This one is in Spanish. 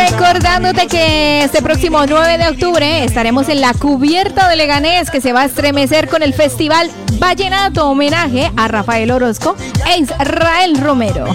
Recordándote que este próximo 9 de octubre estaremos en la cubierta de Leganés, que se va a estremecer con el Festival Vallenato, homenaje a Rafael Orozco e Israel Romero.